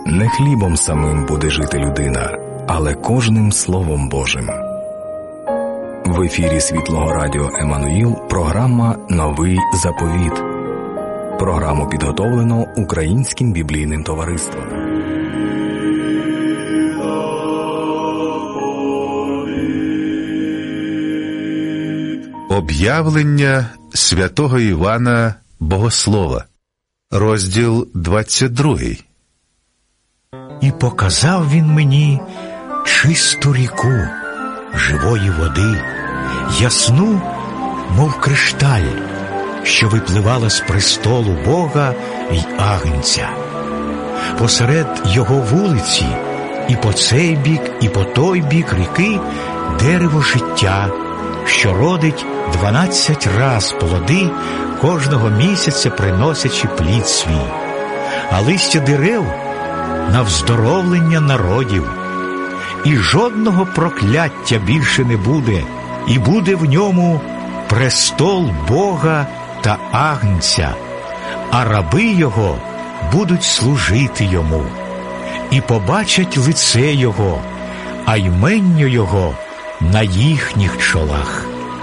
Не хлібом самим буде жити людина, але кожним Словом Божим. В ефірі Світлого Радіо Еммануїл програма «Новий заповіт». Програму підготовлено Українським біблійним товариством. Об'явлення святого Івана Богослова. Розділ 22. І показав він мені чисту ріку живої води, ясну, мов кришталь, що випливала з престолу Бога й Агнця. Посеред його вулиці, і по цей бік, і по той бік ріки дерево життя, що родить 12 раз плоди, кожного місяця приносячи плід свій. А листя дерев на вздоровлення народів. І жодного прокляття більше не буде, і буде в ньому престол Бога та Агнця, а раби його будуть служити йому. І побачать лице його, а ймення його на їхніх чолах.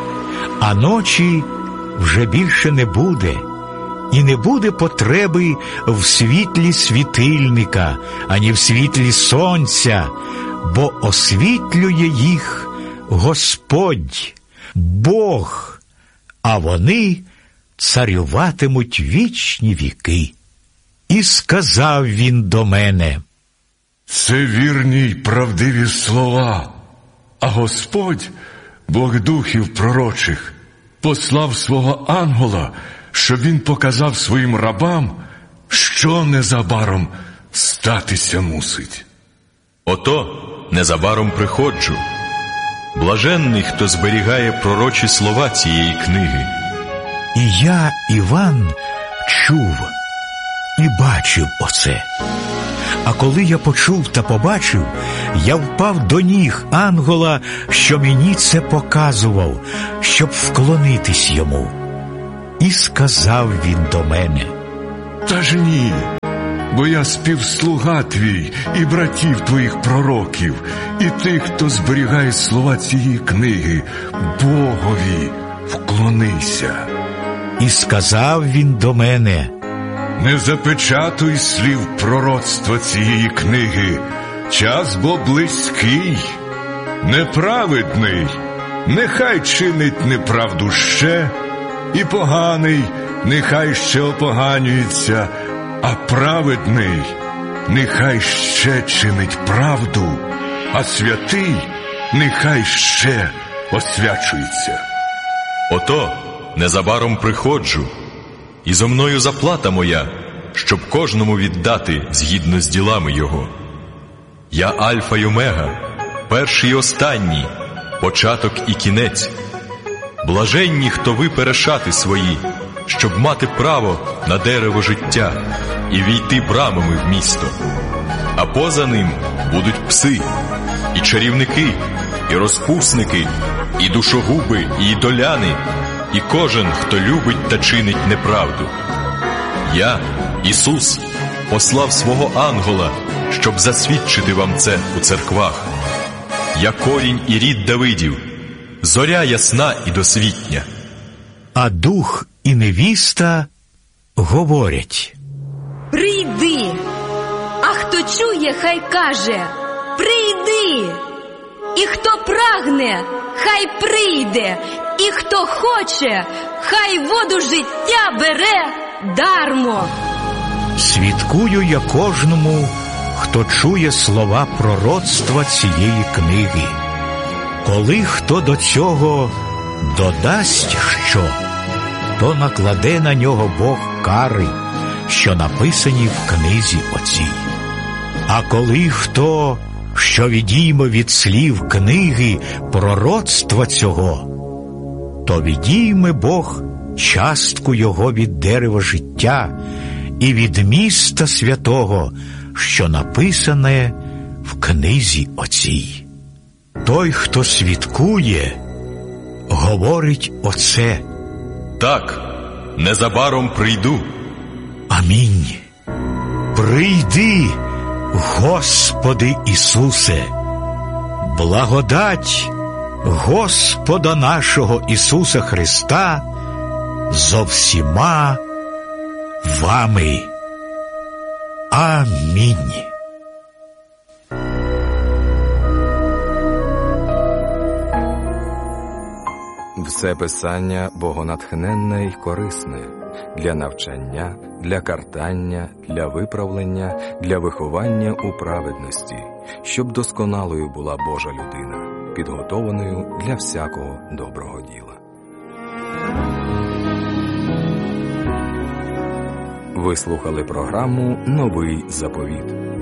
А ночі вже більше не буде, і не буде потреби в світлі світильника, ані в світлі сонця, бо освітлює їх Господь, Бог, а вони царюватимуть вічні віки. І сказав він до мене: це вірні й правдиві слова, а Господь, Бог духів пророчих, послав свого ангела, щоб він показав своїм рабам, що незабаром статися мусить. Ото незабаром приходжу. Блаженний, хто зберігає пророчі слова цієї книги. І я, Іван, чув і бачив оце. А коли я почув та побачив, я впав до ніг ангела, що мені це показував, щоб вклонитись йому. І сказав він до мене: та ж ні, бо я співслуга твій і братів твоїх пророків, і тих, хто зберігає слова цієї книги, Богові вклонися. І сказав він до мене: не запечатуй слів пророцтва цієї книги, час бо близький. Неправедний нехай чинить неправду ще, і поганий нехай ще опоганюється, а праведний нехай ще чинить правду, а святий нехай ще освячується. Ото незабаром приходжу, і зо мною заплата моя, щоб кожному віддати згідно з ділами його. Я Альфа й Омега, перший і останній, початок і кінець. Блаженні, хто випере шати свої, щоб мати право на дерево життя і війти брамами в місто. А поза ним будуть пси, і чарівники, і розпусники, і душогуби, і ідоляни, і кожен, хто любить та чинить неправду. Я, Ісус, послав свого ангела, щоб засвідчити вам це у церквах. Я корінь і рід Давидів, зоря ясна і досвітня. А дух і невіста говорять: прийди! А хто чує, хай каже: прийди! І хто прагне, хай прийде! І хто хоче, хай воду життя бере дармо. Свідкую я кожному, хто чує слова пророцтва цієї книги. Коли хто до цього додасть що, то накладе на нього Бог кари, що написані в книзі оцій. А коли хто що відійме від слів книги пророцтва цього, то відійме Бог частку його від дерева життя і від міста святого, що написане в книзі оцій. Той, хто свідкує, говорить оце: так, незабаром прийду. Амінь. Прийди, Господи Ісусе, благодать Господа нашого Ісуса Христа зо всіма вами. Амінь. Все писання богонатхненне й корисне для навчання, для картання, для виправлення, для виховання у праведності, щоб досконалою була Божа людина, підготованою для всякого доброго діла. Ви слухали програму «Новий заповіт».